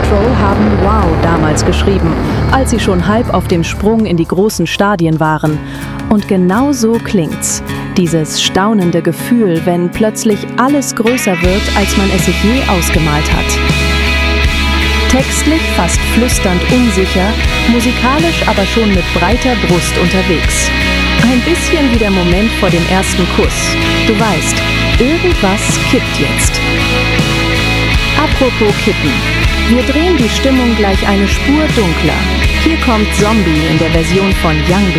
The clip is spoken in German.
Control haben Wow damals geschrieben, als sie schon halb auf dem Sprung in die großen Stadien waren. Und genau so klingt's. Dieses staunende Gefühl, wenn plötzlich alles größer wird, als man es sich je ausgemalt hat. Textlich fast flüsternd unsicher, musikalisch aber schon mit breiter Brust unterwegs. Ein bisschen wie der Moment vor dem ersten Kuss. Du weißt, irgendwas kippt jetzt. Apropos kippen. Wir drehen die Stimmung gleich eine Spur dunkler. Hier kommt Zombie in der Version von Youngblood.